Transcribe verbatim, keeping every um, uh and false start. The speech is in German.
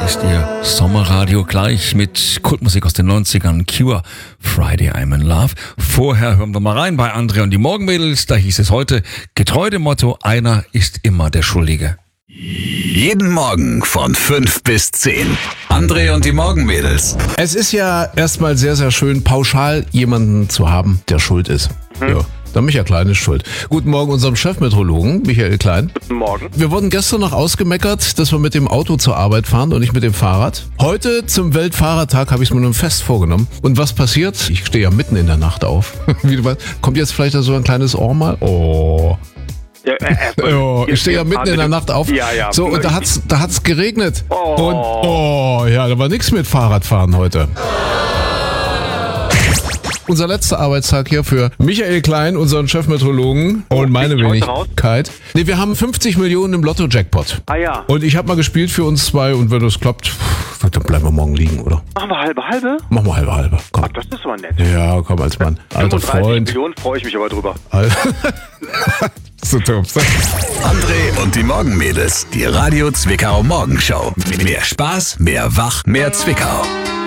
ist Ihr Sommerradio gleich mit Kultmusik aus den neunzigern, Cure, Friday I'm in Love. Vorher hören wir mal rein bei André und die Morgenmädels, da hieß es heute, getreu dem Motto, einer ist immer der Schuldige. Jeden Morgen von fünf bis zehn. André und die Morgenmädels. Es ist ja erstmal sehr, sehr schön, pauschal jemanden zu haben, der schuld ist. Hm. Ja. Der Michael Klein ist schuld. Guten Morgen unserem Chefmeteorologen, Michael Klein. Guten Morgen. Wir wurden gestern noch ausgemeckert, dass wir mit dem Auto zur Arbeit fahren und nicht mit dem Fahrrad. Heute zum Weltfahrertag habe ich es mir nun fest vorgenommen. Und was passiert? Ich stehe ja mitten in der Nacht auf. Wie du weißt, kommt jetzt vielleicht so ein kleines Ohr mal? Oh. Ja, äh, äh, oh, ich stehe ja mitten in der Nacht auf. Ja, ja. So, und da hat's, da hat's geregnet. Oh. Und, oh, ja, da war nichts mit Fahrradfahren heute. Unser letzter Arbeitstag hier für Michael Klein, unseren Chefmeteorologen und meine Wenigkeit. Nee, wir haben fünfzig Millionen im Lotto-Jackpot. Ah ja. Und ich habe mal gespielt für uns zwei und wenn das klappt, dann bleiben wir morgen liegen, oder? Machen wir halbe halbe? Machen wir halbe halbe. Komm. Ach, das ist aber nett. Ja, komm als Mann. Alter Freund. Millionen freue ich mich aber drüber. So doof. André und die Morgenmädels, die Radio Zwickau Morgenshow. Mehr Spaß, mehr Wach, mehr Zwickau.